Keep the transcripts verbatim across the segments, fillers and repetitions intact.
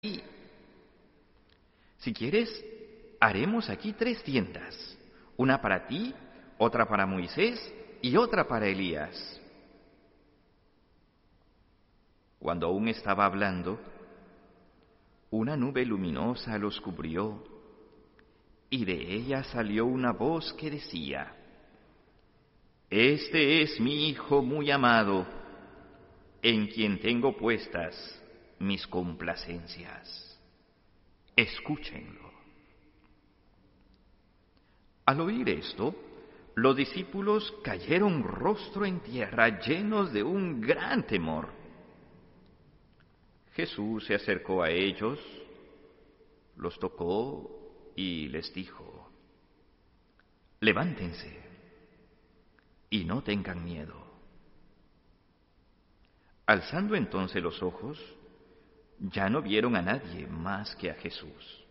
Si quieres, haremos aquí tres tiendas, una para ti, otra para Moisés y otra para Elías. Cuando aún estaba hablando, una nube luminosa los cubrió y de ella salió una voz que decía: Este es mi Hijo muy amado, en quien tengo puestas mis complacencias. Escúchenlo. Al oír esto, los discípulos cayeron rostro en tierra, llenos de un gran temor. Jesús se acercó a ellos, los tocó y les dijo: Levántense y no tengan miedo. Alzando entonces los ojos, ya no vieron a nadie más que a Jesús.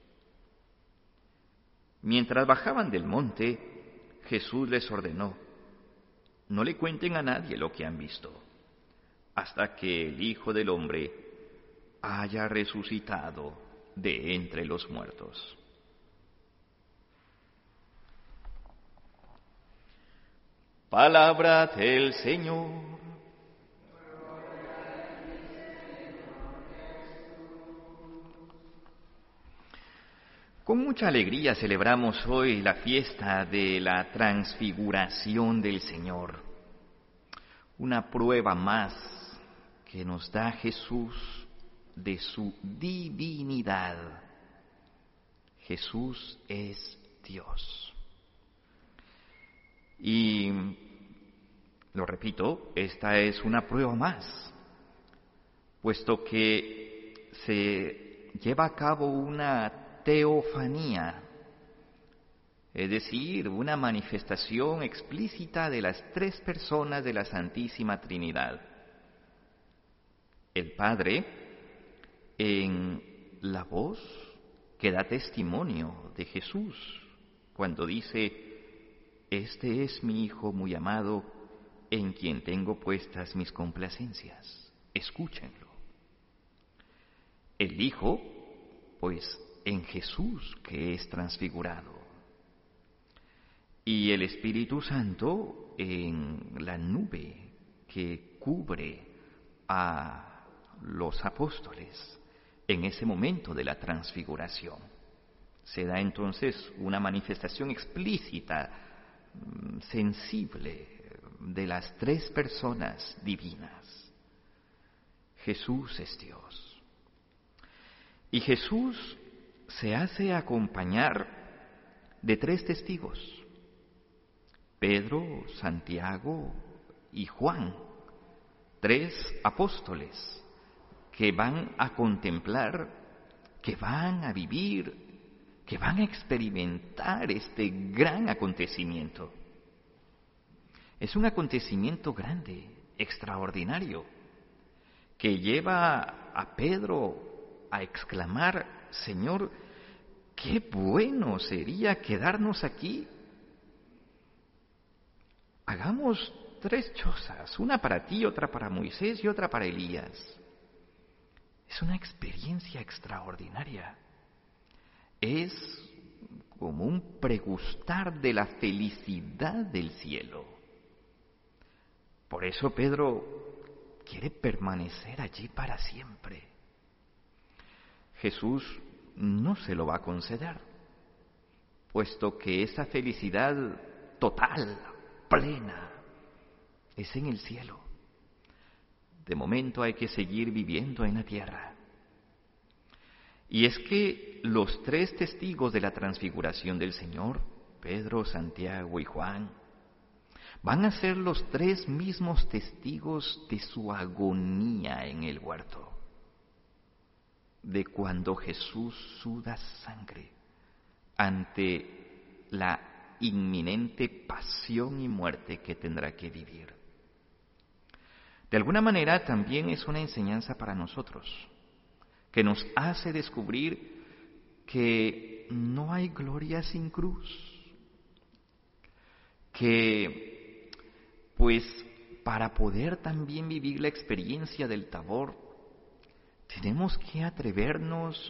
Mientras bajaban del monte, Jesús les ordenó: No le cuenten a nadie lo que han visto, hasta que el Hijo del Hombre haya resucitado de entre los muertos. Palabra del Señor. Con mucha alegría celebramos hoy la fiesta de la transfiguración del Señor, una prueba más que nos da Jesús de su divinidad. Jesús es Dios. Y, lo repito, esta es una prueba más, puesto que se lleva a cabo una teofanía, es decir, una manifestación explícita de las tres personas de la Santísima Trinidad. El Padre, en la voz que da testimonio de Jesús, cuando dice: Este es mi Hijo muy amado, en quien tengo puestas mis complacencias. Escúchenlo. El Hijo, pues, en Jesús que es transfigurado. Y el Espíritu Santo en la nube que cubre a los apóstoles en ese momento de la transfiguración. Se da entonces una manifestación explícita, sensible, de las tres personas divinas. Jesús es Dios. Y Jesús se hace acompañar de tres testigos: Pedro, Santiago y Juan, tres apóstoles que van a contemplar, que van a vivir, que van a experimentar este gran acontecimiento. Es un acontecimiento grande, extraordinario, que lleva a Pedro a exclamar: Señor, qué bueno sería quedarnos aquí. Hagamos tres chozas, una para ti, otra para Moisés y otra para Elías. Es una experiencia extraordinaria. Es como un pregustar de la felicidad del cielo. Por eso Pedro quiere permanecer allí para siempre. Jesús no se lo va a conceder, puesto que esa felicidad total, plena, es en el cielo. De momento hay que seguir viviendo en la tierra. Y es que los tres testigos de la transfiguración del Señor, Pedro, Santiago y Juan, van a ser los tres mismos testigos de su agonía en el huerto, de cuando Jesús suda sangre ante la inminente pasión y muerte que tendrá que vivir. De alguna manera también es una enseñanza para nosotros, que nos hace descubrir que no hay gloria sin cruz, que pues para poder también vivir la experiencia del Tabor tenemos que atrevernos